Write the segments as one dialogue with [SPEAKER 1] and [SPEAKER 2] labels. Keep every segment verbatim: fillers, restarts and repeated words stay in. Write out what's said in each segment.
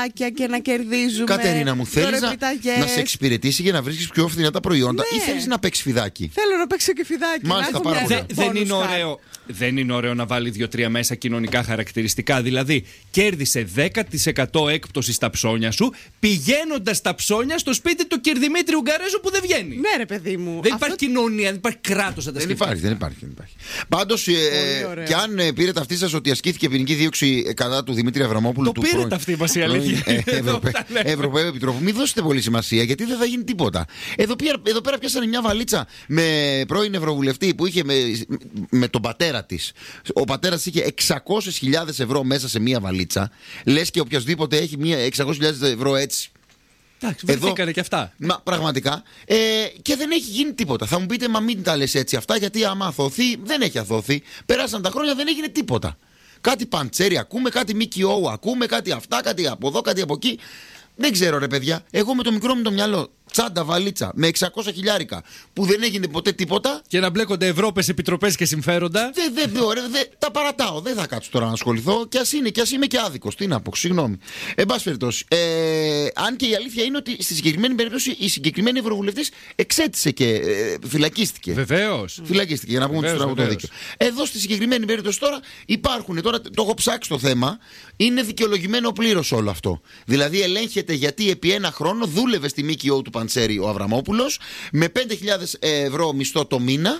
[SPEAKER 1] και να κερδίζουμε.
[SPEAKER 2] Κατερίνα μου, θέλεις να, να σε εξυπηρετήσει για να βρίσκεις πιο φθηνά τα προϊόντα, ναι. ή θέλεις να παίξεις φιδάκι?
[SPEAKER 1] Θέλω να παίξω και φιδάκι.
[SPEAKER 2] Μάλιστα, πάρα πολύ.
[SPEAKER 3] Δε, δεν, είναι ωραίο, δεν είναι ωραίο να βάλει δύο-τρία μέσα κοινωνικά χαρακτηριστικά. Δηλαδή, κέρδισε δέκα τοις εκατό έκπτωση στα ψώνια σου, πηγαίνοντας στα ψώνια στο σπίτι του Κυρδημήτριου Γκαρέζου που δεν βγαίνει.
[SPEAKER 1] Ναι, ρε παιδί μου.
[SPEAKER 3] Δεν υπάρχει αυτό... κοινωνία, δεν υπάρχει κράτος να τα σκεφτεί.
[SPEAKER 2] Δεν υπάρχει, δεν υπάρχει. υπάρχει. Πάντως, ε, και αν ε, πήρε ταυτή σας ότι ασκήθηκε ποινική δίωξη κατά του Δημήτρη Αβραμόπουλου.
[SPEAKER 3] Το πήρε ταυτή μας η αλήθεια.
[SPEAKER 2] Ευρωπαϊκό Επιτρόπο, μην δώσετε πολύ σημασία γιατί δεν θα γίνει τίποτα. Εδώ, εδώ πέρα πιάσανε μια βαλίτσα με πρώην Ευρωβουλευτή που είχε με, με τον πατέρα της. Ο πατέρας είχε εξακόσιες χιλιάδες ευρώ μέσα σε μια βαλίτσα. Λες και οποιοδήποτε έχει εξακόσιες χιλιάδες ευρώ έτσι.
[SPEAKER 3] Εντάξει, βρεθήκανε και αυτά.
[SPEAKER 2] Μα, πραγματικά. Ε, και δεν έχει γίνει τίποτα. Θα μου πείτε, μα μην τα λες έτσι αυτά, γιατί άμα αθώθη, δεν έχει αθώθη. Περάσαν τα χρόνια, δεν έγινε τίποτα. Κάτι παντσέρι ακούμε, κάτι ΜΚΟ ακούμε, κάτι αυτά, κάτι από εδώ, κάτι από εκεί. Δεν ξέρω, ρε παιδιά. Εγώ με το μικρό μου το μυαλό, τσάντα βαλίτσα με εξακόσια χιλιάρικα που δεν έγινε ποτέ τίποτα.
[SPEAKER 3] Και να μπλέκονται Ευρώπες, επιτροπές και συμφέροντα.
[SPEAKER 2] Δεν, δεν, δε, δε, τα παρατάω. Δεν θα κάτσω τώρα να ασχοληθώ. Κι ας είναι, κι ας είμαι και άδικος. Τι να πω, συγγνώμη. Εν πάση περιπτώσει. Ε, αν και η αλήθεια είναι ότι στη συγκεκριμένη περίπτωση η συγκεκριμένη Ευρωβουλευτής εξέτησε και ε, φυλακίστηκε.
[SPEAKER 3] Βεβαίως.
[SPEAKER 2] Φυλακίστηκε, για να πούμε του το δίκιο. Εδώ στη συγκεκριμένη περίπτωση τώρα υπάρχουν. Τώρα το έχω ψάξει το θέμα. Είναι δικαιολογημένο πλήρως όλο αυτό. Δηλαδή ελέγχεται γιατί επί ένα χρόνο δούλευε στη ΜΚΟ του Παντσέρη ο Αβραμόπουλος με πέντε χιλιάδες ευρώ μισθό το μήνα.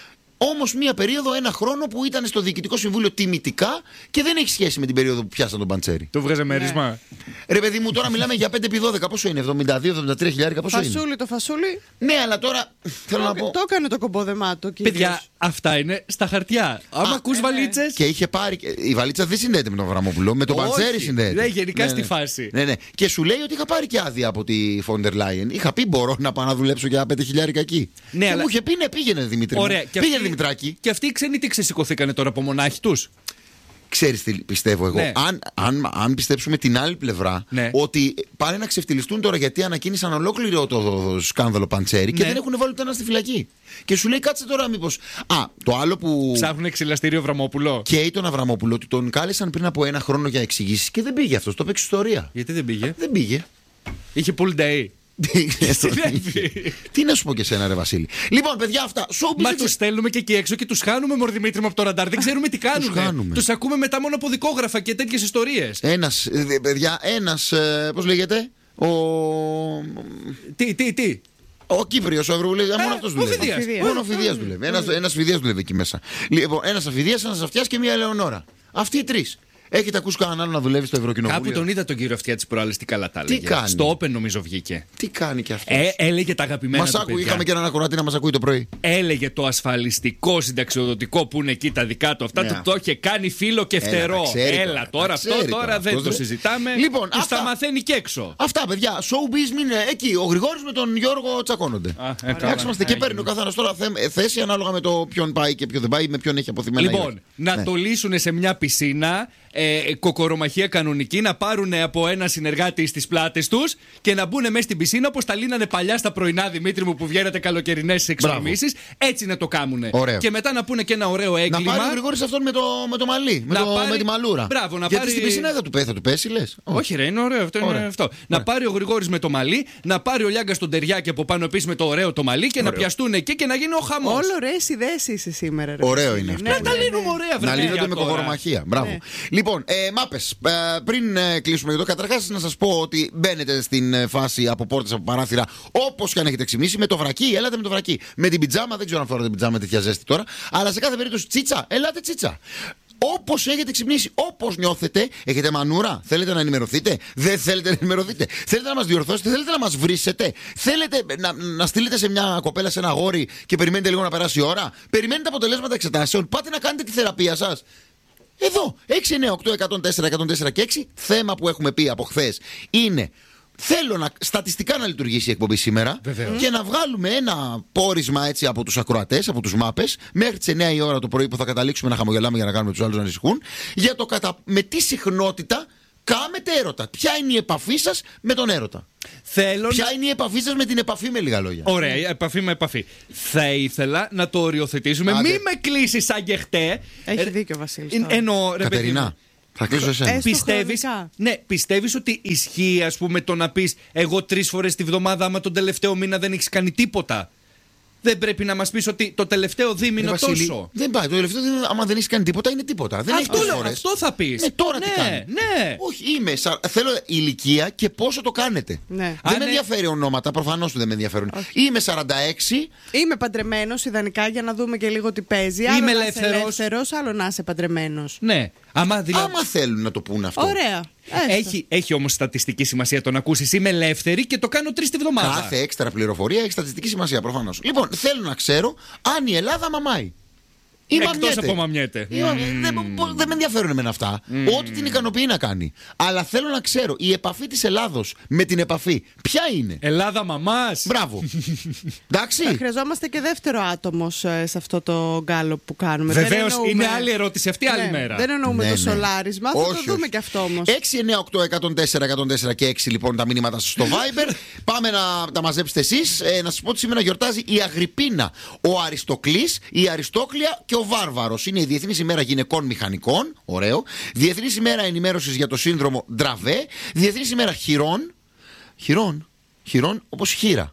[SPEAKER 2] Όμως μία περίοδο, ένα χρόνο που ήταν στο Διοικητικό Συμβούλιο τιμητικά και δεν έχει σχέση με την περίοδο που πιάσαν τον Παντσέρη.
[SPEAKER 3] Το βγάζε μέρισμα.
[SPEAKER 2] Ναι. Ρε παιδί μου, τώρα μιλάμε για πέντε επί δώδεκα. Πόσο είναι, εβδομήντα δύο εβδομήντα τρία χιλιάρικα, πόσο
[SPEAKER 1] φασούλι,
[SPEAKER 2] είναι.
[SPEAKER 1] Το φασούλι.
[SPEAKER 2] Ναι, αλλά τώρα θέλω
[SPEAKER 1] το,
[SPEAKER 2] να πω.
[SPEAKER 1] Το έκανε το κομπόδεμάτο.
[SPEAKER 3] Παιδιά, αυτά είναι στα χαρτιά. Άμα ακούς
[SPEAKER 1] ε,
[SPEAKER 3] βαλίτσες.
[SPEAKER 2] Και είχε πάρει. Η βαλίτσα δεν συνδέεται με τον Αβραμόπουλο, με τον Παντσέρη συνδέεται.
[SPEAKER 3] Ναι, γενικά
[SPEAKER 2] ναι,
[SPEAKER 3] στη
[SPEAKER 2] ναι.
[SPEAKER 3] φάση.
[SPEAKER 2] Ναι, ναι. Και σου λέει ότι είχα πάρει και άδεια από τη Φόντερ Λάιεν. Είχα πει μπορώ να πάω να δουλέψω για πέντε χιλιάρικα εκεί.
[SPEAKER 3] Ναι,
[SPEAKER 2] και
[SPEAKER 3] αλλά...
[SPEAKER 2] μου είχε πει ναι, πήγαινε Δημήτρη.
[SPEAKER 3] Ωραία, και
[SPEAKER 2] πήγαινε
[SPEAKER 3] αυτή...
[SPEAKER 2] Δημητράκη.
[SPEAKER 3] Και αυτοί οι ξένοι τι ξεσηκωθήκανε τώρα από μονάχοι τους.
[SPEAKER 2] Ξέρεις τι πιστεύω εγώ.
[SPEAKER 3] Ναι.
[SPEAKER 2] Αν, αν, αν πιστέψουμε την άλλη πλευρά,
[SPEAKER 3] ναι.
[SPEAKER 2] ότι πάνε να ξεφτυλιστούν τώρα γιατί ανακοίνησαν ολόκληρο το, το, το σκάνδαλο Παντσέρη και
[SPEAKER 3] ναι.
[SPEAKER 2] δεν έχουν βάλει ούτε ένα στη φυλακή. Και σου λέει κάτσε τώρα μήπως. Α, το άλλο που.
[SPEAKER 3] Ψάχνουν εξηλαστήριο Αβραμόπουλο.
[SPEAKER 2] Και τον Αβραμόπουλο ότι τον κάλεσαν πριν από ένα χρόνο για εξηγήσεις και δεν πήγε αυτό. Το παίξει ιστορία.
[SPEAKER 3] Γιατί δεν πήγε.
[SPEAKER 2] Δεν πήγε.
[SPEAKER 3] Είχε pull day.
[SPEAKER 2] Τι να σου πω και εσένα, ρε Βασίλη. Λοιπόν, παιδιά, αυτά.
[SPEAKER 3] Μα τους στέλνουμε και εκεί έξω και τους χάνουμε, μωρ Δημήτρη μου, από το ραντάρ. Δεν ξέρουμε τι κάνουν. Τους ακούμε μετά μόνο από δικόγραφα και τέτοιες ιστορίες.
[SPEAKER 2] Ένας, παιδιά, ένας. Πώς λέγεται. Ο.
[SPEAKER 3] Τι, τι, τι.
[SPEAKER 2] Ο Κύπριος, ο Ευρωβουλευτής, μόνο αυτός δουλεύει. Μόνο ο Φιδίας δουλεύει. Ένας Φιδίας δουλεύει εκεί μέσα. Λοιπόν, ένας Αφιδίας, ένας Αυτιάς και μία Ελεονόρα. Αυτοί οι τρεις. Έχετε ακούσει κανέναν άλλο να δουλεύει στο Ευρωκοινοβούλιο?
[SPEAKER 3] Κάπου τον είδα τον κύριο Αυτιά της προάλλες, τι καλά τα έλεγε.
[SPEAKER 2] Τι κάνει?
[SPEAKER 3] Στο Open νομίζω βγήκε.
[SPEAKER 2] Τι κάνει και αυτό?
[SPEAKER 3] Ε, έλεγε τα αγαπημένα
[SPEAKER 2] μας
[SPEAKER 3] του
[SPEAKER 2] άκου,
[SPEAKER 3] παιδιά.
[SPEAKER 2] είχαμε και έναν ακροατή να μας ακούει το πρωί.
[SPEAKER 3] Έλεγε το ασφαλιστικό συνταξιοδοτικό που είναι εκεί τα δικά του. Αυτά
[SPEAKER 2] ναι.
[SPEAKER 3] του το είχε κάνει φίλο και φτερό.
[SPEAKER 2] Έλα,
[SPEAKER 3] Έλα, Έλα τώρα αυτό τώρα, τώρα δεν το συζητάμε.
[SPEAKER 2] Λοιπόν,
[SPEAKER 3] τους τα μαθαίνει και έξω.
[SPEAKER 2] Αυτά παιδιά, showbiz μην είναι εκεί. Ο Γρηγόρης με τον Γιώργο τσακώνονται. Εντάξει, είμαστε και παίρνει ο καθένας τώρα θέση ανάλογα με το ποιον πάει και ποιον δεν πάει, με ποιον έχει αποθυμένα.
[SPEAKER 3] Λοιπόν, να το λύσουν σε μια πισίνα. Ε, κοκορομαχία κανονική, να πάρουν από ένα συνεργάτη στις πλάτες τους και να μπουν μέσα στην πισίνα όπως τα λύνανε παλιά στα πρωινά, Δημήτρη μου, που βγαίνετε καλοκαιρινές εξορμήσεις. Έτσι να το κάνουνε.
[SPEAKER 2] Ωραίο.
[SPEAKER 3] Και μετά να πούνε και ένα ωραίο έγκλημα.
[SPEAKER 2] Να πάρει ο Γρηγόρης αυτόν με το, με το μαλλί, με, το,
[SPEAKER 3] πάρει...
[SPEAKER 2] με τη μαλούρα.
[SPEAKER 3] Μπράβο, να
[SPEAKER 2] Γιατί
[SPEAKER 3] πάρει...
[SPEAKER 2] στην πισίνα δεν του πέσει, θα του πέσει, λες?
[SPEAKER 3] Όχι, ρε, είναι ωραίο αυτό. Είναι αυτό. Να πάρει ο Γρηγόρης με το μαλλί, να πάρει ο Λιάγκας τον Τεριάκη από πάνω επίσης με το ωραίο το μαλλί και ωραίο. Να πιαστούν εκεί και να γίνει ο χαμός.
[SPEAKER 1] Όλο ωραίες ιδέες είσαι σήμερα. Ρε,
[SPEAKER 2] ωραίο είναι αυτό.
[SPEAKER 3] Να τα λύνουμε ωραία,
[SPEAKER 2] να λύνονται με κοκορομαχία. Μπράβο. Λοιπόν, μάπες. Πριν ε, κλείσουμε εδώ, καταρχάς να σας πω ότι μπαίνετε στην ε, φάση από πόρτες, από παράθυρα, όπως και αν έχετε ξυμίσει, με το βρακί. Έλατε με το βρακί. Με την πιτζάμα, δεν ξέρω αν φοράτε πιτζάμα τέτοια ζέστη τώρα, αλλά σε κάθε περίπτωση τσίτσα, ελάτε τσίτσα. Όπως έχετε ξυπνήσει, όπως νιώθετε, έχετε μανούρα, θέλετε να ενημερωθείτε, δεν θέλετε να ενημερωθείτε, θέλετε να μας διορθώσετε, θέλετε να μας βρίσετε, θέλετε να, να στείλετε σε μια κοπέλα, σε ένα αγόρι και περιμένετε λίγο να περάσει η ώρα, περιμένετε αποτελέσματα εξετάσεων, πάτε να κάνετε τη θεραπεία σας. Εδώ, έξι εννιά οκτώ εκατόν τέσσερα εκατόν τέσσερα και έξι, θέμα που έχουμε πει από χθες είναι θέλω να, στατιστικά να λειτουργήσει η εκπομπή σήμερα.
[SPEAKER 3] Βεβαίως.
[SPEAKER 2] Και να βγάλουμε ένα πόρισμα έτσι από τους ακροατές, από τους μάπες, μέχρι τις εννιά η ώρα το πρωί που θα καταλήξουμε να χαμογελάμε για να κάνουμε τους άλλους να ανησυχούν, για το κατα... με τι συχνότητα κάμετε έρωτα. Ποια είναι η επαφή σας με τον έρωτα?
[SPEAKER 3] Θέλω
[SPEAKER 2] Ποια
[SPEAKER 3] να...
[SPEAKER 2] είναι η επαφή σας με την επαφή, με λίγα λόγια?
[SPEAKER 3] Ωραία, επαφή με επαφή. Θα ήθελα να το οριοθετήσουμε. Άντε. Μη με κλείσεις σαν και χτέ.
[SPEAKER 1] Έχει δίκιο ο Βασίλης.
[SPEAKER 3] Εννοώ, ρε
[SPEAKER 2] Κατερίνα,
[SPEAKER 3] παιδί,
[SPEAKER 2] Θα κλείσω εσένα.
[SPEAKER 1] Έστω
[SPEAKER 3] Πιστεύεις,
[SPEAKER 1] χρονικά.
[SPEAKER 3] ναι, πιστεύεις ότι ισχύει, ας πούμε, το να πεις εγώ τρεις φορές τη βδομάδα, άμα τον τελευταίο μήνα δεν έχεις κάνει τίποτα? Δεν πρέπει να μας πεις ότι το τελευταίο δίμηνο
[SPEAKER 2] Ρε Βασίλη,
[SPEAKER 3] τόσο?
[SPEAKER 2] δεν πάει. Το τελευταίο δίμηνο, άμα δεν έχει κάνει τίποτα, είναι τίποτα. Δεν έχει
[SPEAKER 3] Αυτό,
[SPEAKER 2] τόσες
[SPEAKER 3] λέω,
[SPEAKER 2] φορές.
[SPEAKER 3] αυτό θα πεις.
[SPEAKER 2] Ναι, τώρα
[SPEAKER 3] ναι,
[SPEAKER 2] τι κάνει.
[SPEAKER 3] Ναι.
[SPEAKER 2] Όχι, είμαι. Σα... Θέλω ηλικία και πόσο το κάνετε.
[SPEAKER 1] Ναι.
[SPEAKER 2] Δεν
[SPEAKER 3] Α,
[SPEAKER 2] με
[SPEAKER 3] ναι.
[SPEAKER 2] ενδιαφέρει ονόματα, προφανώς που δεν με ενδιαφέρουν. Είμαι σαράντα έξι.
[SPEAKER 1] Είμαι παντρεμένος ιδανικά για να δούμε και λίγο τι παίζει.
[SPEAKER 3] Είμαι
[SPEAKER 1] Άλλο να είσαι
[SPEAKER 3] ελεύθερος.
[SPEAKER 1] ελεύθερος, άλλο να είσαι παντρεμένος.
[SPEAKER 3] Ναι. Άμα δηλαδή...
[SPEAKER 2] Άμα θέλουν να το πούνε αυτό.
[SPEAKER 1] Ωραία. Έστω.
[SPEAKER 3] Έχει, έχει όμως στατιστική σημασία το να ακούσεις είμαι ελεύθερη και το κάνω τρεις τη βδομάδα.
[SPEAKER 2] Κάθε έξτρα πληροφορία έχει στατιστική σημασία προφανώς. Λοιπόν, θέλω να ξέρω αν η Ελλάδα μαμάει. Ή
[SPEAKER 3] Εκτός
[SPEAKER 2] μαμιέται.
[SPEAKER 3] από μαμιέται.
[SPEAKER 2] Ή μαμιέται. Δεν, μπο- δεν με ενδιαφέρουν εμένα αυτά. Ό,τι την ικανοποιεί να κάνει. Αλλά θέλω να ξέρω η επαφή της Ελλάδος με την επαφή ποια είναι.
[SPEAKER 3] Ελλάδα μαμάς.
[SPEAKER 2] Μπράβο. Εντάξει.
[SPEAKER 1] Θα χρειαζόμαστε και δεύτερο άτομο σε σε αυτό το γκάλο που κάνουμε.
[SPEAKER 3] Βεβαίως,
[SPEAKER 1] Δεν εννοούμε-
[SPEAKER 3] είναι άλλη ερώτηση αυτή, άλλη
[SPEAKER 1] Ναι,
[SPEAKER 3] μέρα.
[SPEAKER 1] Δεν εννοούμε
[SPEAKER 2] Ναι,
[SPEAKER 1] το
[SPEAKER 2] ναι.
[SPEAKER 1] σολάρισμα. Θα
[SPEAKER 2] Όχι,
[SPEAKER 1] το δούμε
[SPEAKER 2] όχι.
[SPEAKER 1] και αυτό όμως.
[SPEAKER 2] έξι εννιά οκτώ εκατόν τέσσερα εκατόν τέσσερα και έξι λοιπόν τα μηνύματα σας στο Viber. Πάμε να τα μαζέψετε εσείς. Ε, να σας πω ότι σήμερα γιορτάζει η Αγρυπίνα, ο Αριστοκλής, η Αριστόκλια και ο Βάρβαρος. Είναι η Διεθνής ημέρα γυναικών μηχανικών. Ωραίο. Διεθνής ημέρα ενημέρωσης για το σύνδρομο Ντραβέ. Διεθνής ημέρα χειρών. Χειρών. Χειρών όπως χείρα.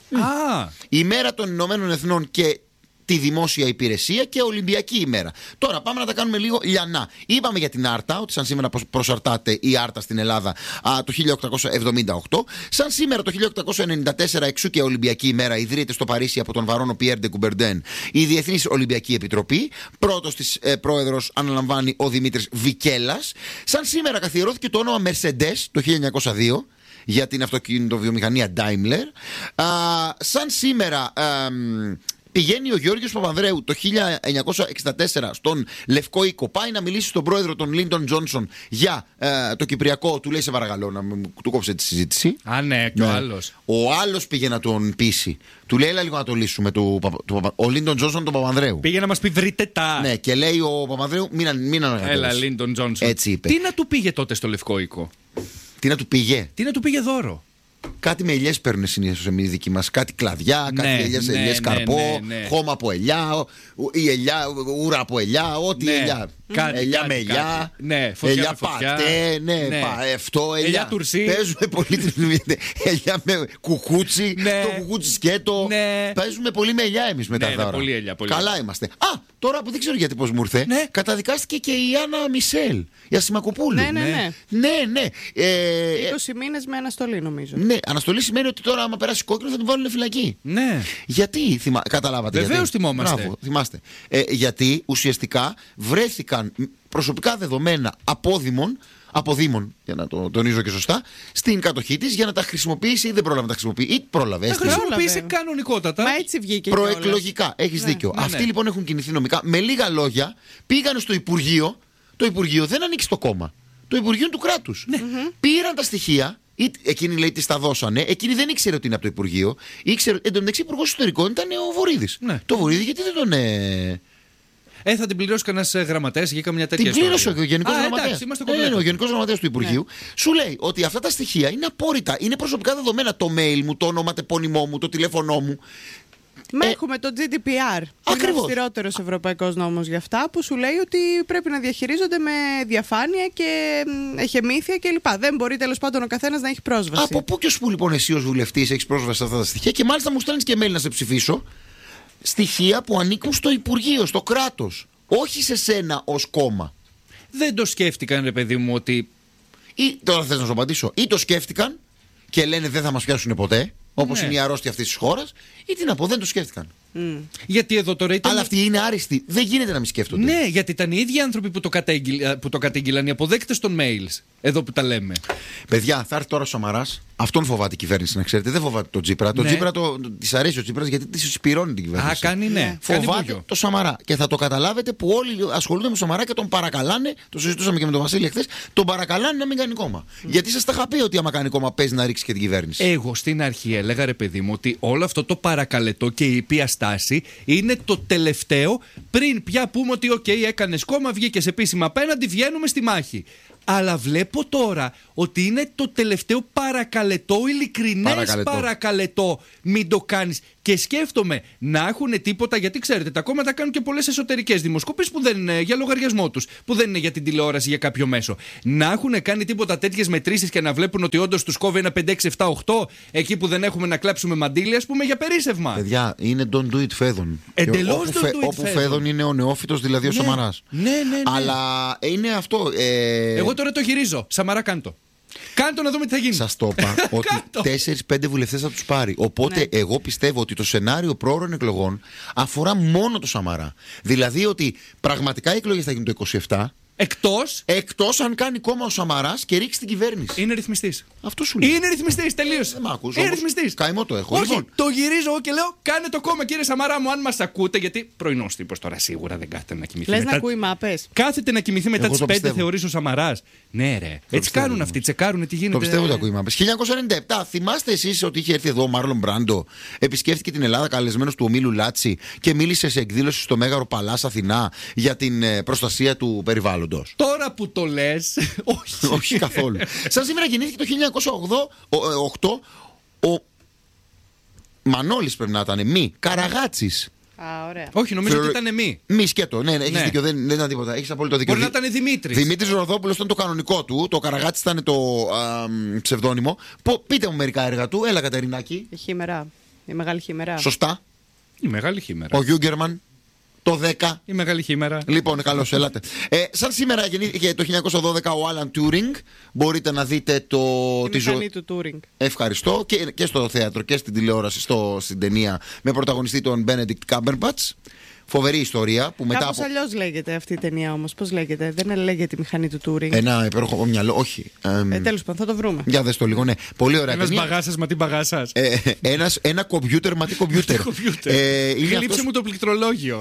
[SPEAKER 3] Α,
[SPEAKER 2] Η ημέρα των Ηνωμένων Εθνών και τη δημόσια υπηρεσία και Ολυμπιακή ημέρα. Τώρα πάμε να τα κάνουμε λίγο λιανά. Είπαμε για την Άρτα, ότι σαν σήμερα προσαρτάται η Άρτα στην Ελλάδα α, το χίλια οκτακόσια εβδομήντα οκτώ. Σαν σήμερα το χίλια οκτακόσια ενενήντα τέσσερα, εξού και Ολυμπιακή ημέρα, ιδρύεται στο Παρίσι από τον Βαρόνο Πιέρ ντε Κουμπερντέν η Διεθνής Ολυμπιακή Επιτροπή. Πρώτος της ε, πρόεδρος αναλαμβάνει ο Δημήτρης Βικέλας. Σαν σήμερα καθιερώθηκε το όνομα Mercedes το χίλια εννιακόσια δύο για την αυτοκινητοβιομηχανία Daimler. Α, σαν σήμερα εμ, πηγαίνει ο Γιώργος Παπανδρέου το χίλια εννιακόσια εξήντα τέσσερα στον Λευκό Οίκο. Πάει να μιλήσει στον πρόεδρο τον Λίντον Τζόνσον για ε, το Κυπριακό. Του λέει σε παρακαλώ να μου του κόψε τη συζήτηση.
[SPEAKER 3] α ναι, και ο
[SPEAKER 2] Ναι.
[SPEAKER 3] άλλος.
[SPEAKER 2] Ο άλλος πήγε να τον πείσει. Του λέει έλα λίγο να το λύσουμε. Του, Παπα- του, Παπα- ο Λίντον Τζόνσον τον Παπανδρέου.
[SPEAKER 3] Πήγε να μας πει βρείτε τα.
[SPEAKER 2] Ναι, και λέει ο Παπανδρέου μην, αν- μην αναγκαστείς.
[SPEAKER 3] Έλα, Λίντον Τζόνσον.
[SPEAKER 2] Έτσι είπε.
[SPEAKER 3] Τι να του πήγε τότε στο Λευκό Οίκο?
[SPEAKER 2] Τι να του πήγε.
[SPEAKER 3] Τι να του πήγε δώρο?
[SPEAKER 2] Κάτι με ελιές παίρνουν συνήθως εμείς δικοί μας. Κάτι κλαδιά, κάτι
[SPEAKER 3] Ναι,
[SPEAKER 2] ελιές,
[SPEAKER 3] ναι,
[SPEAKER 2] ελιές
[SPEAKER 3] ναι,
[SPEAKER 2] καρπό,
[SPEAKER 3] ναι, ναι.
[SPEAKER 2] χώμα από ελιά, ο- η ελιά, ούρα από ελιά, ό,τι
[SPEAKER 3] Ναι,
[SPEAKER 2] ελιά.
[SPEAKER 3] κάτι,
[SPEAKER 2] ελιά
[SPEAKER 3] κάτι,
[SPEAKER 2] με ελιά,
[SPEAKER 3] κάτι. Ναι, φωτιά
[SPEAKER 2] ελιά
[SPEAKER 3] με φωτιά.
[SPEAKER 2] πατέ, ναι,
[SPEAKER 3] Ναι.
[SPEAKER 2] πα, αυτό, ελιά.
[SPEAKER 3] Ελιά τουρσί.
[SPEAKER 2] Παίζουμε πολύ την ελιά με κουκούτσι,
[SPEAKER 3] Ναι.
[SPEAKER 2] το κουκούτσι σκέτο.
[SPEAKER 3] Ναι.
[SPEAKER 2] Παίζουμε πολύ με ελιά εμείς με τα
[SPEAKER 3] Ναι, ναι,
[SPEAKER 2] δώρα.
[SPEAKER 3] πολύ ελιά, πολύ
[SPEAKER 2] Καλά
[SPEAKER 3] ελιά.
[SPEAKER 2] είμαστε. Α, τώρα που δεν ξέρω γιατί πώς μου ήρθε,
[SPEAKER 3] Ναι.
[SPEAKER 2] καταδικάστηκε και η Άννα Μισελ, η Ασημακοπούλου.
[SPEAKER 1] Ναι, ναι, ναι.
[SPEAKER 2] Ναι, ναι. Ε,
[SPEAKER 1] είκοσι μήνες με αναστολή νομίζω.
[SPEAKER 2] ναι, αναστολή σημαίνει ότι τώρα, άμα περάσει κόκκινο, θα την βάλουν φυλακή.
[SPEAKER 3] Ναι.
[SPEAKER 2] Γιατί, θυμα... καταλάβατε.
[SPEAKER 3] Βεβαίως
[SPEAKER 2] γιατί?
[SPEAKER 3] θυμόμαστε.
[SPEAKER 2] Μπράβο, θυμάστε. Ε, γιατί ουσιαστικά βρέθηκαν προσωπικά δεδομένα απόδημων, αποδήμων, για να το τονίζω και σωστά, στην κατοχή της για να τα χρησιμοποιήσει ή δεν πρόλαβε να τα χρησιμοποιήσει. Ή πρόλαβε.
[SPEAKER 3] Τα
[SPEAKER 2] έστειλε.
[SPEAKER 3] χρησιμοποίησε
[SPEAKER 1] Πρόλαβε.
[SPEAKER 3] κανονικότατα.
[SPEAKER 1] Μα έτσι βγήκε.
[SPEAKER 2] Προεκλογικά. Έχεις
[SPEAKER 1] Ναι.
[SPEAKER 2] δίκιο.
[SPEAKER 3] Ναι,
[SPEAKER 2] Αυτοί
[SPEAKER 3] ναι.
[SPEAKER 2] λοιπόν έχουν κινηθεί νομικά. Με λίγα λόγια, πήγαν στο Υπουργείο. Το Υπουργείο δεν ανήκει στο κόμμα. Το Υπουργείο είναι του κράτους.
[SPEAKER 3] Ναι.
[SPEAKER 2] Πήραν τα στοιχεία. Ή, εκείνη λέει τη τα δώσανε. Εκείνη δεν ήξερε ότι είναι από το Υπουργείο. Ήξερε, εν τω μεταξύ, Υπουργός Ιστορικών ήταν ο Βορύδης.
[SPEAKER 3] Ναι.
[SPEAKER 2] Το Βορύδη γιατί δεν τον. Ε...
[SPEAKER 3] Ε, θα την πληρώσει κανένα γραμματέα για καμιά τέτοια
[SPEAKER 2] Την πλήρωσε
[SPEAKER 3] ιστορία.
[SPEAKER 2] ο Γενικός
[SPEAKER 3] Α,
[SPEAKER 2] Γραμματέας.
[SPEAKER 3] εντάξει, είμαστε
[SPEAKER 2] Ναι, ναι,
[SPEAKER 3] κομπλέτο.
[SPEAKER 2] ο Γενικός Γραμματέας του Υπουργείου σου λέει ότι αυτά τα στοιχεία είναι απόρριτα. Είναι προσωπικά δεδομένα. Το mail μου, το όνομα τεπώνυμό μου, το τηλέφωνό μου.
[SPEAKER 1] Μα
[SPEAKER 2] Ε,
[SPEAKER 1] έχουμε το τζι ντι πι αρ. Είναι ο
[SPEAKER 2] ακριβώς.
[SPEAKER 1] αυστηρότερος ευρωπαϊκός νόμος για αυτά που σου λέει ότι πρέπει να διαχειρίζονται με διαφάνεια και μ, εχεμήθεια κλπ. Δεν μπορεί τέλος πάντων ο καθένας να έχει πρόσβαση.
[SPEAKER 2] Από πού και ως πού λοιπόν εσύ ως βουλευτής έχεις πρόσβαση σε αυτά τα στοιχεία και μάλιστα μου στέλνεις και mail να σε ψηφίσω. Στοιχεία που ανήκουν στο Υπουργείο, στο κράτος. Όχι σε σένα ως κόμμα.
[SPEAKER 3] Δεν το σκέφτηκαν, ρε παιδί μου, ότι.
[SPEAKER 2] Ή τώρα θες να σου απαντήσω. Ή το σκέφτηκαν και λένε δεν θα μας πιάσουν ποτέ, όπως
[SPEAKER 3] Ναι.
[SPEAKER 2] είναι η αρρώστια αυτής της χώρας, ή τι να πω, δεν το σκέφτηκαν.
[SPEAKER 3] Γιατί εδώ τώρα ήταν.
[SPEAKER 2] Αλλά αυτοί είναι άριστοι. Δεν γίνεται να μην σκέφτονται.
[SPEAKER 3] Ναι, γιατί ήταν οι ίδιοι άνθρωποι που το, κατέγγυλ, που το κατήγγυλαν, οι αποδέκτες των mails. Εδώ που τα λέμε.
[SPEAKER 2] Παιδιά, θα έρθει τώρα ο Σαμαράς. Αυτόν φοβάται η κυβέρνηση, να ξέρετε. Δεν φοβάται τον Τσίπρα. Τον
[SPEAKER 3] Ναι.
[SPEAKER 2] Τσίπρα το, της αρέσει ο Τσίπρας γιατί τη συσπηρώνει την κυβέρνηση.
[SPEAKER 3] Α, κάνει ναι. Κάνει
[SPEAKER 2] Φοβάται
[SPEAKER 3] μπούγιο.
[SPEAKER 2] το Σαμαρά. Και θα το καταλάβετε που όλοι ασχολούνται με τον Σαμαρά και τον παρακαλάνε. Το συζητούσαμε και με τον Βασίλη χθες. Τον παρακαλάνε να μην κάνει κόμμα. Γιατί σας τα είχα πει ότι άμα κάνει κόμμα παίζει να ρίξει και την κυβέρνηση.
[SPEAKER 3] Εγώ στην αρχή έλεγα, ρε παιδί μου, ότι όλο αυτό το παρακαλετό και η ήπια στάση είναι το τελευταίο πριν πια πούμε ότι, οκ, έκανες κόμμα, βγήκες επίσημα απέναντι, βγαίνουμε στη μάχη. Αλλά βλέπω τώρα ότι είναι το τελευταίο παρακαλετό, ειλικρινές
[SPEAKER 2] Παρακαλετό.
[SPEAKER 3] παρακαλετό. Μην το κάνεις. Και σκέφτομαι να έχουν τίποτα, γιατί ξέρετε, τα κόμματα κάνουν και πολλές εσωτερικές δημοσκοπήσεις που δεν είναι για λογαριασμό τους, που δεν είναι για την τηλεόραση, για κάποιο μέσο. Να έχουν κάνει τίποτα τέτοιες μετρήσεις και να βλέπουν ότι όντως τους κόβει ένα πέντε, έξι, επτά, οκτώ, εκεί που δεν έχουμε να κλάψουμε μαντήλια, ας πούμε, για περίσσευμα.
[SPEAKER 2] Παιδιά, είναι don't do it φέδων.
[SPEAKER 3] Εντελώς
[SPEAKER 2] Όπου
[SPEAKER 3] don't
[SPEAKER 2] φε-
[SPEAKER 3] do it
[SPEAKER 2] Όπου
[SPEAKER 3] φέδων.
[SPEAKER 2] φέδων είναι ο νεόφυτος, δηλαδή ο
[SPEAKER 3] Ναι.
[SPEAKER 2] Σαμαράς.
[SPEAKER 3] Ναι, ναι, ναι.
[SPEAKER 2] Αλλά είναι αυτό. Ε...
[SPEAKER 3] Εγώ τώρα το γυρίζω. Σαμαρά, κάντο. Κάντο να δούμε τι θα γίνει.
[SPEAKER 2] Σας το είπα ότι
[SPEAKER 3] Κάντο.
[SPEAKER 2] τέσσερις πέντε βουλευτές θα τους πάρει. Οπότε
[SPEAKER 1] Ναι.
[SPEAKER 2] εγώ πιστεύω ότι το σενάριο πρόωρων εκλογών αφορά μόνο το Σαμαρά. Δηλαδή ότι πραγματικά οι εκλογές θα γίνουν το είκοσι επτά.
[SPEAKER 3] Εκτός
[SPEAKER 2] Εκτός αν κάνει κόμμα ο Σαμαράς και ρίξει την κυβέρνηση.
[SPEAKER 3] είναι ρυθμιστής.
[SPEAKER 2] Αυτό σου λέει.
[SPEAKER 3] Είναι ρυθμιστής, τελείωσε.
[SPEAKER 2] Δεν μ' ακούς,
[SPEAKER 3] Είναι
[SPEAKER 2] όμως
[SPEAKER 3] ρυθμιστής.
[SPEAKER 2] καημό το έχω.
[SPEAKER 3] Όχι,
[SPEAKER 2] Λοιπόν.
[SPEAKER 3] το γυρίζω εγώ και λέω: κάνε το κόμμα, κύριε Σαμαρά μου, αν μας ακούτε. Γιατί πρωινός τύπος τώρα σίγουρα δεν κάθεται να κοιμηθεί.
[SPEAKER 1] Λες
[SPEAKER 3] μετά...
[SPEAKER 1] να ακούει μάπες.
[SPEAKER 3] Κάθεται να κοιμηθεί μετά
[SPEAKER 2] Εγώ
[SPEAKER 3] τις
[SPEAKER 2] το
[SPEAKER 3] πέντε,
[SPEAKER 2] πιστεύω.
[SPEAKER 3] θεωρείς ο Σαμαράς. Ναι, ρε. Έτσι
[SPEAKER 2] πιστεύω,
[SPEAKER 3] κάνουν
[SPEAKER 2] όμως.
[SPEAKER 3] αυτοί, τσεκάρουν τι γίνεται.
[SPEAKER 2] Το πιστεύω ότι ακούει μάπες. χίλια εννιακόσια ενενήντα επτά, θυμάστε εσείς ότι είχε έρθει εδώ ο Μάρλον Μπράντο, επισκέφθηκε την Ελλάδα καλεσμένος του ομίλου Λάτσι και μίλησε σε εκδήλωση στο Μέγαρο Παλάς Αθηνά για την ε, προστασία του περιβάλλοντος.
[SPEAKER 3] Τώρα που το λες, όχι.
[SPEAKER 2] Όχι καθόλου. Σαν σήμερα γεννήθηκε το χίλια εννιακόσια οκτώ ο Μανώλης πρέπει να ήταν, μη, Καραγάτσης.
[SPEAKER 1] Α, ωραία.
[SPEAKER 3] Όχι, νομίζω
[SPEAKER 2] Θεωρώ-
[SPEAKER 3] ότι ήταν μη.
[SPEAKER 2] Μη σκέτο, ναι, ναι, έχεις
[SPEAKER 3] Ναι.
[SPEAKER 2] δίκιο, δεν, δεν ήταν τίποτα. Έχεις απόλυτο δίκιο.
[SPEAKER 3] Μπορεί να ήταν Δημήτρης.
[SPEAKER 2] Δημήτρης Ροδόπουλος ήταν το κανονικό του, το Καραγάτσης ήταν το α, μ, ψευδόνυμο. Πο- πείτε μου μερικά έργα του, έλα Κατερινάκη.
[SPEAKER 1] Η χήμερα. Η μεγάλη χήμερα.
[SPEAKER 2] Σωστά.
[SPEAKER 3] Η μεγάλη χήμερα.
[SPEAKER 2] Ο Γιούγκερμαν, το δέκα.
[SPEAKER 3] Η μεγάλη χήμερα.
[SPEAKER 2] Λοιπόν, καλώς, έλατε. Ε, σαν σήμερα γεννήθηκε το χίλια εννιακόσια δώδεκα ο Άλαν Τιούρινγκ. Μπορείτε να δείτε το.
[SPEAKER 1] Τη
[SPEAKER 2] τη ζω-
[SPEAKER 1] μηχανή του Τούρινγκ.
[SPEAKER 2] Ευχαριστώ. Και, και στο θέατρο και στην τηλεόραση, στο, στην ταινία με πρωταγωνιστή τον Benedict Cumberbatch. Φοβερή ιστορία που μετά
[SPEAKER 1] Κάπως
[SPEAKER 2] από.
[SPEAKER 1] αλλιώς λέγεται αυτή η ταινία όμως. Πώς λέγεται. Δεν λέγεται η μηχανή του Τούρινγκ.
[SPEAKER 2] Ένα υπέροχο μυαλό, όχι. εμ,
[SPEAKER 1] Ε, τέλος πάντων, θα το βρούμε.
[SPEAKER 2] Για δες το λίγο, ναι. Πολύ ωραία
[SPEAKER 3] Ένας
[SPEAKER 2] ταινία.
[SPEAKER 3] μπαγάσας, μα τι μπαγάσας.
[SPEAKER 2] Ε, ένας, ένα κομπιούτερ, μα τι κομπιούτερ.
[SPEAKER 3] Κομπιούτερ.
[SPEAKER 2] Ε, είναι
[SPEAKER 3] Γλύψε
[SPEAKER 2] αυτός-
[SPEAKER 3] μου το πληκτρολόγιο.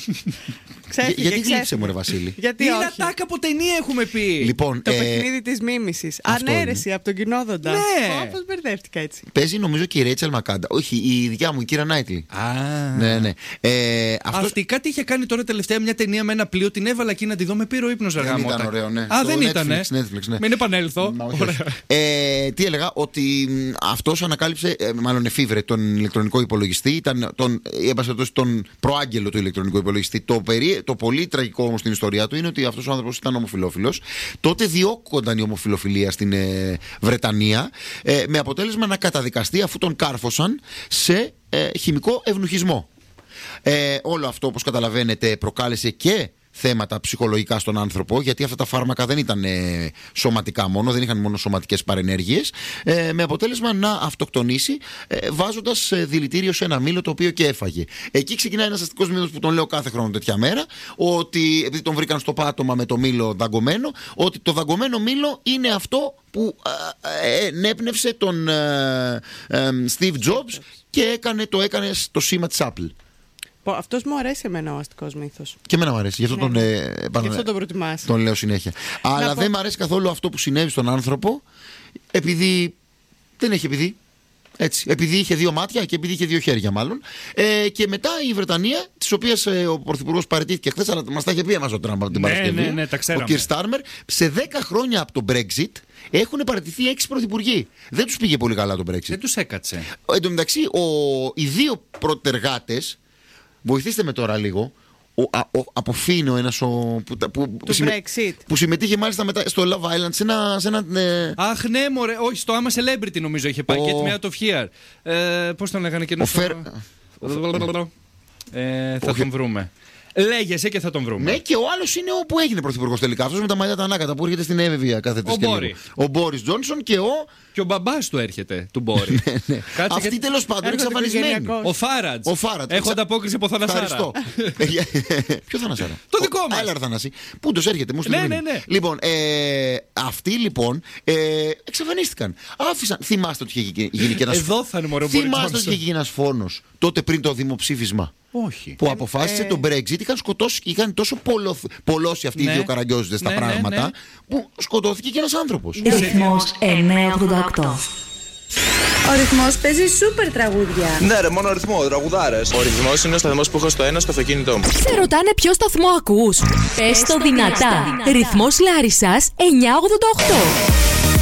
[SPEAKER 1] Ξέφυγε,
[SPEAKER 2] Γιατί
[SPEAKER 1] ξέφυγε.
[SPEAKER 2] γλύψε μου, ρε Βασίλη.
[SPEAKER 1] Γιατί
[SPEAKER 3] Είναι
[SPEAKER 1] όχι.
[SPEAKER 3] ατάκα από ταινία έχουμε πει.
[SPEAKER 2] Λοιπόν,
[SPEAKER 1] Το
[SPEAKER 2] ε,
[SPEAKER 1] παιχνίδι της μίμησης.
[SPEAKER 2] αυτό
[SPEAKER 1] Ανέρεση από τον κοινόδοντα.
[SPEAKER 3] Ναι.
[SPEAKER 1] Πώς μπερδεύτηκα έτσι.
[SPEAKER 2] παίζει νομίζω και η Ρέιτσελ Μακάντα. Όχι, η δικιά μου, η Κύρα Νάιτλι.
[SPEAKER 3] Α,
[SPEAKER 2] Ναι, ναι. Ε, αυτός...
[SPEAKER 3] Αυτή κάτι είχε κάνει τώρα τελευταία μια ταινία με ένα πλοίο. Την έβαλα εκεί να τη δω, με πήρε ο ύπνος αργά.
[SPEAKER 2] Δεν ήταν ωραίο, ναι.
[SPEAKER 3] Α,
[SPEAKER 2] Στο
[SPEAKER 3] δεν
[SPEAKER 2] Netflix,
[SPEAKER 3] ήταν.
[SPEAKER 2] Netflix, ναι.
[SPEAKER 3] Μην επανέλθω.
[SPEAKER 2] Μα, όχι,
[SPEAKER 3] Ωραία.
[SPEAKER 2] όχι. Ε, τι έλεγα, ότι αυτό ανακάλυψε, ε, μάλλον εφήβρε τον ηλεκτρονικό υπολογιστή, ήταν τον, ε, εν πάση περιπτώσει, τον προάγγελο του ηλεκτρονικού υπολογιστή. Το, περί, το πολύ τραγικό όμως στην ιστορία του είναι ότι αυτός ο άνθρωπος ήταν ομοφυλόφιλος. Τότε διώκονταν η ομοφυλοφιλία στην ε, Βρετανία, ε, με αποτέλεσμα να καταδικαστεί αφού τον κάρφωσαν σε ε, χημικό ευνουχισμό. Ε, όλο αυτό, όπως καταλαβαίνετε, προκάλεσε και θέματα ψυχολογικά στον άνθρωπο, γιατί αυτά τα φάρμακα δεν ήταν ε, σωματικά μόνο, δεν είχαν μόνο σωματικές παρενέργειες, ε, με αποτέλεσμα να αυτοκτονήσει ε, βάζοντας ε, δηλητήριο σε ένα μήλο το οποίο και έφαγε. Εκεί ξεκινάει ένας αστικός μύθος που τον λέω κάθε χρόνο τέτοια μέρα, ότι επειδή τον βρήκαν στο πάτωμα με το μήλο δαγκωμένο, ότι το δαγκωμένο μήλο είναι αυτό που ε, ε, ενέπνευσε τον ε, ε, Steve Jobs και έκανε, το έκανε στο σήμα της Apple.
[SPEAKER 1] Αυτό μου αρέσει εμένα ο αστικός μύθος.
[SPEAKER 2] Και εμένα μου αρέσει. Γι' αυτό
[SPEAKER 1] Ναι,
[SPEAKER 2] τον,
[SPEAKER 1] ναι.
[SPEAKER 2] ε, πάνω-
[SPEAKER 1] Γι' αυτό τον προτιμάς.
[SPEAKER 2] τον λέω συνέχεια. Αλλά
[SPEAKER 1] πω-
[SPEAKER 2] δεν μου αρέσει καθόλου αυτό που συνέβη στον άνθρωπο, επειδή. Δεν έχει επειδή. Έτσι. Επειδή είχε δύο μάτια και επειδή είχε δύο χέρια, μάλλον. Ε, και μετά η Βρετανία, τη οποία ε, ο Πρωθυπουργός παραιτήθηκε χθε, αλλά μα τα είχε πει εμάς ο Τραμπ από την
[SPEAKER 3] Ναι,
[SPEAKER 2] Παρασκευή.
[SPEAKER 3] ναι, ναι, τα
[SPEAKER 2] ο
[SPEAKER 3] ξέραμε.
[SPEAKER 2] κ. Στάρμερ, σε δέκα χρόνια από το Brexit έχουν παραιτηθεί έξι πρωθυπουργοί. Δεν του πήγε πολύ καλά το Brexit.
[SPEAKER 3] Δεν τους έκατσε.
[SPEAKER 2] Εν τω μεταξύ, ο, οι δύο προτεργάτες, βοηθήστε με τώρα λίγο, ο, α, ο, από Φίνο ένας ο, που, τα- που,
[SPEAKER 1] Του
[SPEAKER 2] συμμε-
[SPEAKER 1] Brexit.
[SPEAKER 2] που συμμετείχε μάλιστα μετά στο Love Island σε ένα... Σε ένα ε,
[SPEAKER 3] Αχ, ναι, μωρέ. Όχι, στο άμα Celebrity νομίζω είχε πάει.
[SPEAKER 2] Ο-
[SPEAKER 3] Get me out of here. Ε, πώς τον λέγανε και
[SPEAKER 2] ο Φερ...
[SPEAKER 3] Ε, θα
[SPEAKER 2] Όχι.
[SPEAKER 3] τον βρούμε. Λέγεσαι και θα τον βρούμε.
[SPEAKER 2] Ναι, και ο άλλος είναι ο που έγινε πρωθυπουργός τελικά. Αυτός με τα μαλλιά τα ανάκατα που έρχεται στην Εύβοια κάθε
[SPEAKER 3] Ο
[SPEAKER 2] τρεις και
[SPEAKER 3] Μπόρι.
[SPEAKER 2] λίγο. Ο Μπόρις Τζόνσον και ο.
[SPEAKER 3] Και ο μπαμπάς του έρχεται, του Μπόρι.
[SPEAKER 2] Ναι.
[SPEAKER 3] Κάτσε
[SPEAKER 2] Αυτή
[SPEAKER 3] και-
[SPEAKER 2] τέλος πάντων είναι
[SPEAKER 1] Έρχονται
[SPEAKER 2] εξαφανισμένη.
[SPEAKER 1] οικογενειακώς.
[SPEAKER 3] Ο Φάρατζ.
[SPEAKER 2] Ο Φάρατζ.
[SPEAKER 3] Έχω
[SPEAKER 2] Εξα-
[SPEAKER 3] ανταπόκριση από Θανασάρα.
[SPEAKER 2] Ευχαριστώ. Ποιο Θανασάρα?
[SPEAKER 3] Το δικό μας.
[SPEAKER 2] Άλλα Θανάση. Πού τους έρχεται, μου στείλε
[SPEAKER 3] Ναι,
[SPEAKER 2] μήνυμα.
[SPEAKER 3] ναι, ναι.
[SPEAKER 2] Λοιπόν, ε, αυτοί λοιπόν ε, εξαφανίστηκαν. Άφησαν. Θυμάστε ότι είχε γι- γίνει και ένας.
[SPEAKER 3] Εδώ θα είναι, μωρέ, ο Μπόρις
[SPEAKER 2] Θυμάστε ότι
[SPEAKER 3] Τζόνσον.
[SPEAKER 2] είχε γίνει ένας φόνος τότε πριν το δημοψήφισμα.
[SPEAKER 3] Όχι.
[SPEAKER 2] Που αποφάσισε
[SPEAKER 1] ε,
[SPEAKER 2] τον Brexit, είχαν σκοτώσει, είχαν τόσο πολλο, πολλώσει αυτοί οι
[SPEAKER 3] Ναι.
[SPEAKER 2] δύο καραγκιόζηδες τα
[SPEAKER 3] Ναι, ναι,
[SPEAKER 2] πράγματα,
[SPEAKER 3] ναι.
[SPEAKER 2] που σκοτώθηκε και ένας άνθρωπος.
[SPEAKER 4] Ρυθμός εννιακόσια ογδόντα οκτώ. Ο ρυθμός παίζει σούπερ τραγούδια.
[SPEAKER 5] Ναι, ρε, μόνο ρυθμό, τραγουδάρες. Ο ρυθμός είναι ο σταθμός που έχω στο ένα στο αυτοκίνητό μου.
[SPEAKER 6] Σε ρωτάνε ποιο σταθμό ακούς. Πες το δυνατά. Ρυθμός Λάρισσας εννιακόσια ογδόντα οκτώ.